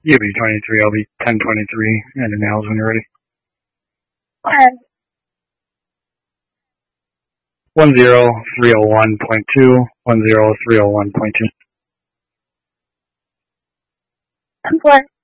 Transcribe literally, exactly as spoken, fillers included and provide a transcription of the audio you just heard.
U B twenty-three, L B ten twenty-three, and the nails when you're ready. Alright. One zero three oh one point two, one zero three oh one point two. What?